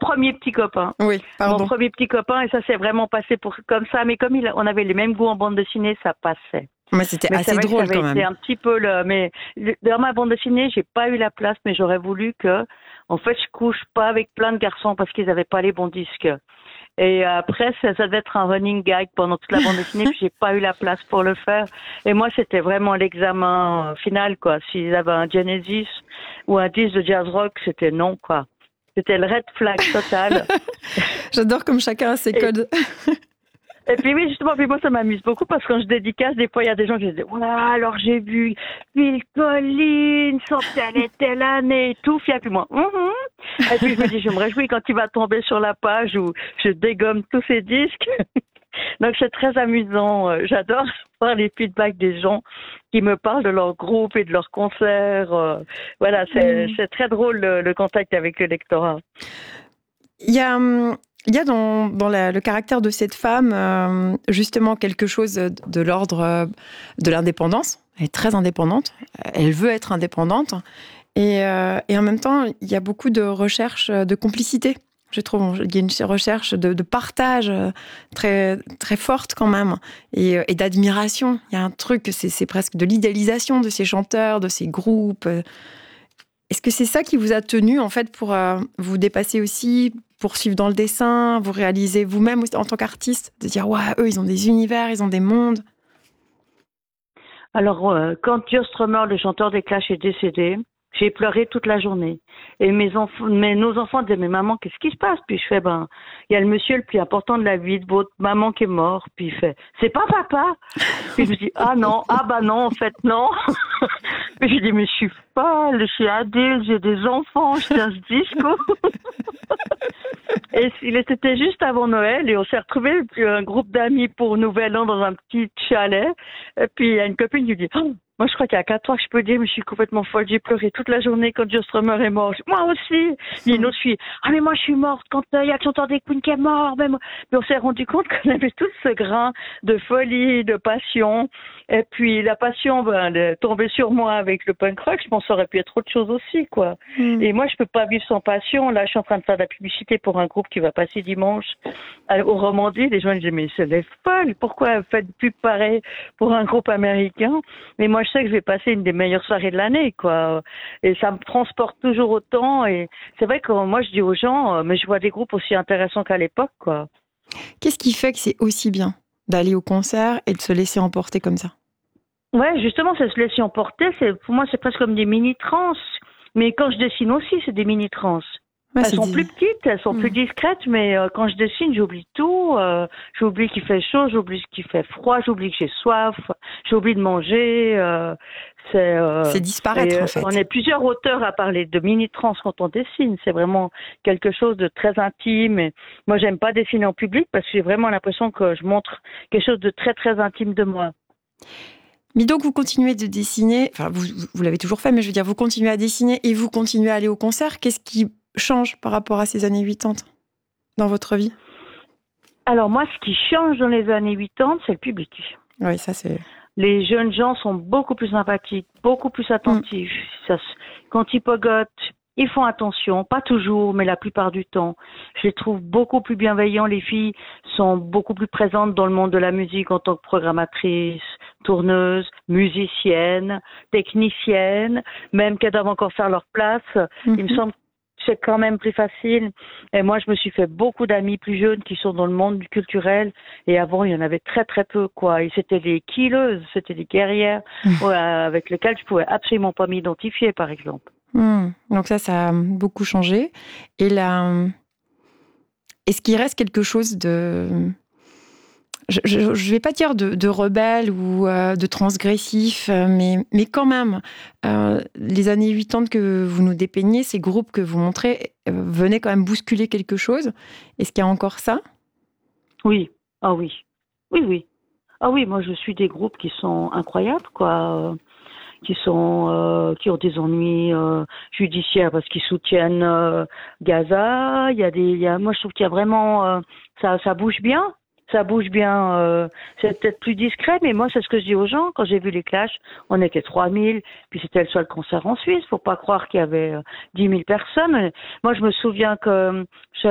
premier petit copain. Oui, Mon pardon. premier petit copain, et ça s'est vraiment passé comme ça. Mais comme on avait les mêmes goûts en bande dessinée, ça passait. Mais c'était Mais c'est assez vrai que ça drôle avait quand été même. un petit peu dans ma bande dessinée, j'ai pas eu la place, mais j'aurais voulu que, en fait, je couche pas avec plein de garçons parce qu'ils avaient pas les bons disques. Et après, ça devait être un running gag pendant toute la bande dessinée, puis j'ai pas eu la place pour le faire. Et moi, c'était vraiment l'examen final, quoi. S'ils avaient un Genesis ou un disque de jazz rock, c'était non, quoi. C'était le red flag total. J'adore comme chacun a ses Et, codes. et puis oui, justement, puis moi, ça m'amuse beaucoup parce que quand je dédicace, des fois, il y a des gens qui disent, voilà, alors j'ai vu Phil Collins, son telle année et tout, puis moi, Et puis je me dis, je me réjouis quand il va tomber sur la page où je dégomme tous ces disques. Donc c'est très amusant. J'adore voir les feedbacks des gens qui me parlent de leur groupe et de leurs concerts. Voilà, c'est très drôle le contact avec le lectorat. Il y a le caractère de cette femme justement quelque chose de l'ordre de l'indépendance. Elle est très indépendante. Elle veut être indépendante. Et en même temps, il y a beaucoup de recherche de complicité. Je trouve il y a une recherche de partage très, très forte quand même. Et d'admiration. Il y a un truc, c'est presque de l'idéalisation de ces chanteurs, de ces groupes. Est-ce que c'est ça qui vous a tenu, en fait, pour vous dépasser aussi, poursuivre dans le dessin, vous réaliser vous-même en tant qu'artiste, de dire, ouais, eux, ils ont des univers, ils ont des mondes. Alors, quand Joe Strummer, le chanteur des Clash, est décédé, j'ai pleuré toute la journée. Et nos enfants disaient, mais maman, qu'est-ce qui se passe? Puis je fais, il y a le monsieur le plus important de la vie de votre maman qui est mort. Puis il fait, c'est pas papa? Puis je me dis, non, non, en fait, non. Puis je dis, mais je suis folle, je suis adulte, j'ai des enfants, je tiens ce disco. Et c'était juste avant Noël et on s'est retrouvés, puis un groupe d'amis pour Nouvel An dans un petit chalet. Et puis il y a une copine qui dit, moi je crois qu'il y a 4 ans que je peux dire, mais je suis complètement folle, j'ai pleuré toute la journée quand Joe Strummer est mort. Moi aussi. Il y a une autre fille, mais moi je suis morte quand il y a le chanteur des Queens qui est mort. Mais on s'est rendu compte qu'on avait tout ce grain de folie, de passion. Et puis la passion de tomber sur moi avec le punk rock, je pense que ça aurait pu être autre chose aussi, quoi. Et moi je peux pas vivre sans passion. Là je suis en train de faire de la publicité pour un groupe qui va passer dimanche au Romandie. Les gens disent, mais c'est des folles, pourquoi faites plus pareil pour un groupe américain? Mais moi je sais que je vais passer une des meilleures soirées de l'année, quoi. Et ça me transporte toujours autant. Et c'est vrai que moi je dis aux gens, mais je vois des groupes aussi intéressants qu'à l'époque, quoi. Qu'est-ce qui fait que c'est aussi bien d'aller au concert et de se laisser emporter comme ça? Ouais, justement, c'est se laisser emporter. Pour moi, c'est presque comme des mini-trans. Mais quand je dessine aussi, c'est des mini-trans. Ouais, Elles sont plus petites, elles sont plus discrètes, mais quand je dessine, j'oublie tout. J'oublie qu'il fait chaud, j'oublie qu'il fait froid, j'oublie que j'ai soif, j'oublie de manger. C'est disparaître, en fait. On est plusieurs auteurs à parler de mini-trans quand on dessine. C'est vraiment quelque chose de très intime. Et moi, j'aime pas dessiner en public parce que j'ai vraiment l'impression que je montre quelque chose de très, très intime de moi. Mais donc, vous continuez de dessiner, enfin, vous l'avez toujours fait, mais je veux dire, vous continuez à dessiner et vous continuez à aller au concert. Qu'est-ce qui change par rapport à ces années 80 dans votre vie? Alors moi, ce qui change dans les années 80, c'est le public. Oui, ça c'est... Les jeunes gens sont beaucoup plus sympathiques, beaucoup plus attentifs. Quand ils pogotent, ils font attention, pas toujours, mais la plupart du temps. Je les trouve beaucoup plus bienveillants. Les filles sont beaucoup plus présentes dans le monde de la musique en tant que programmatrices, tourneuses, musiciennes, techniciennes, même qu'elles doivent encore faire leur place. Il me semble que c'est quand même plus facile. Et moi, je me suis fait beaucoup d'amis plus jeunes qui sont dans le monde du culturel. Et avant, il y en avait très, très peu, quoi. Et c'était des killeuses, c'était des guerrières avec lesquelles je pouvais absolument pas m'identifier, par exemple. Donc ça a beaucoup changé. Et là, est-ce qu'il reste quelque chose de... Je ne vais pas dire de rebelle ou de transgressif, mais quand même, les années 80 que vous nous dépeignez, ces groupes que vous montrez, venaient quand même bousculer quelque chose. Est-ce qu'il y a encore ça? Oui. Ah oui. Oui. Ah oui, moi je suis des groupes qui sont incroyables, quoi. Qui ont des ennuis judiciaires parce qu'ils soutiennent Gaza. Moi je trouve qu'il y a vraiment ça bouge bien. Ça bouge bien, c'est peut-être plus discret, mais moi, c'est ce que je dis aux gens. Quand j'ai vu les Clash, on était 3000, puis c'était le seul concert en Suisse. Faut pas croire qu'il y avait 10 000 personnes. Moi, je me souviens que